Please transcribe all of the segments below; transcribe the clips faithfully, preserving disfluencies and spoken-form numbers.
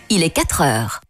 il est quatre heures.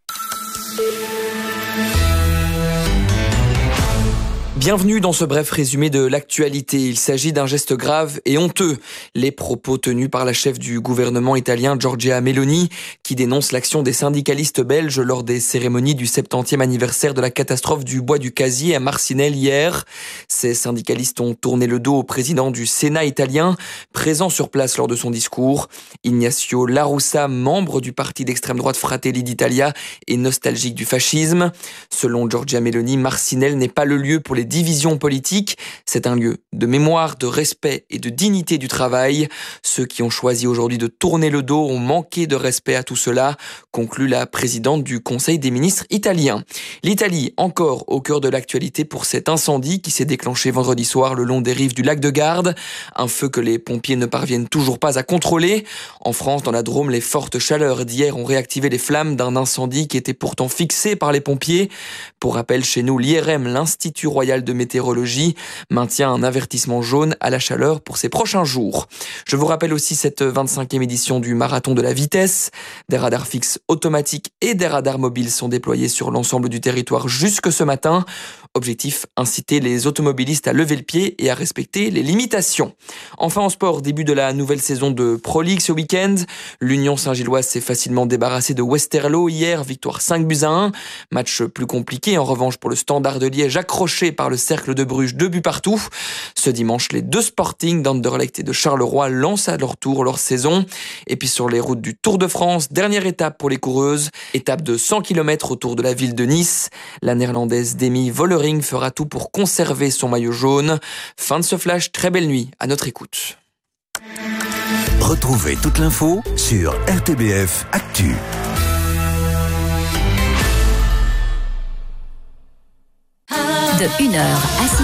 Bienvenue dans ce bref résumé de l'actualité. Il s'agit d'un geste grave et honteux. Les propos tenus par la chef du gouvernement italien Giorgia Meloni, qui dénonce l'action des syndicalistes belges lors des cérémonies du septantième anniversaire de la catastrophe du bois du casier à Marcinelle hier. Ces syndicalistes ont tourné le dos au président du Sénat italien, présent sur place lors de son discours. Ignacio La Russa, membre du parti d'extrême droite Fratelli d'Italia et nostalgique du fascisme. Selon Giorgia Meloni, Marcinelle n'est pas le lieu pour les divisions politiques, c'est un lieu de mémoire, de respect et de dignité du travail. Ceux qui ont choisi aujourd'hui de tourner le dos ont manqué de respect à tout cela, conclut la présidente du Conseil des ministres italien. L'Italie, encore au cœur de l'actualité pour cet incendie qui s'est déclenché vendredi soir le long des rives du lac de Garde. Un feu que les pompiers ne parviennent toujours pas à contrôler. En France, dans la Drôme, les fortes chaleurs d'hier ont réactivé les flammes d'un incendie qui était pourtant fixé par les pompiers. Pour rappel, chez nous, l'I R M, l'Institut Royal de météorologie, maintient un avertissement jaune à la chaleur pour ces prochains jours. Je vous rappelle aussi cette vingt-cinquième édition du marathon de la vitesse. Des radars fixes automatiques et des radars mobiles sont déployés sur l'ensemble du territoire jusque ce matin. Objectif, inciter les automobilistes à lever le pied et à respecter les limitations. Enfin en sport, début de la nouvelle saison de Pro League ce week-end. L'Union Saint-Gilloise s'est facilement débarrassée de Westerlo hier, victoire cinq buts à un. Match plus compliqué en revanche pour le Standard de Liège, accroché par le Cercle de Bruges, deux buts partout. Ce dimanche, les deux Sporting d'Anderlecht et de Charleroi lancent à leur tour leur saison. Et puis sur les routes du Tour de France, dernière étape pour les coureuses. Étape de cent kilomètres autour de la ville de Nice. La néerlandaise Demi Vollering fera tout pour conserver son maillot jaune. Fin de ce flash, très belle nuit à notre écoute. Retrouvez toute l'info sur R T B F Actu. De une heure à